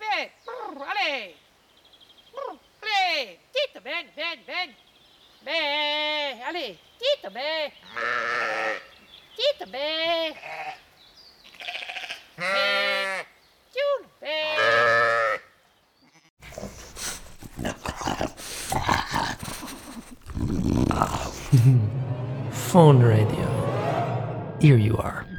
beh, allez. Allez, Tito, ven. Beh, allez, Tito, beh. Tito, beh. Beh, June, beh. Phone radio. Here you are.